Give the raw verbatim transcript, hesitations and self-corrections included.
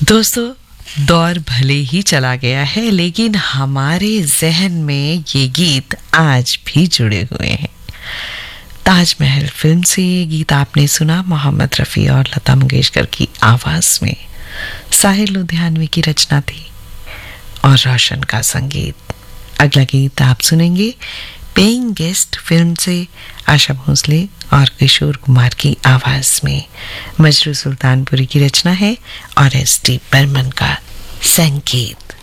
दोस्तों, दौर भले ही चला गया है, लेकिन हमारे जहन में ये गीत आज भी जुड़े हुए हैं। ताजमहल फिल्म से ये गीत आपने सुना, मोहम्मद रफ़ी और लता मंगेशकर की आवाज़ में। साहिर लुधियानवी की रचना थी और रोशन का संगीत। अगला गीत आप सुनेंगे पेइंग गेस्ट फिल्म से, आशा भोसले और किशोर कुमार की आवाज में। मजरू सुल्तानपुरी की रचना है और एस टी बर्मन का संगीत।